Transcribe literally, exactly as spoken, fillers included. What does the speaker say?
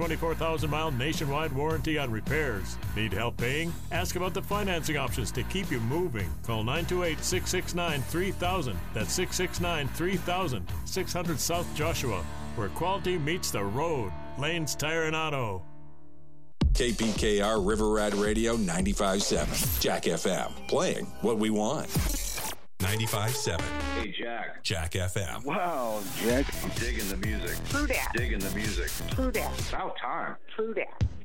twenty-four thousand mile nationwide warranty on repairs. Need help paying? Ask about the financing options to keep you moving. Call nine two eight, six six nine, three thousand. That's six six nine, three thousand. six hundred South Joshua, where quality meets the road. Lane's Tire and Auto. K P K R River Rat Radio ninety-five point seven. Jack F M. Playing what we want. ninety-five point seven. Hey, Jack. Jack F M. Wow, Jack. I'm digging the music. True that. Digging the music. True that. About time. True that.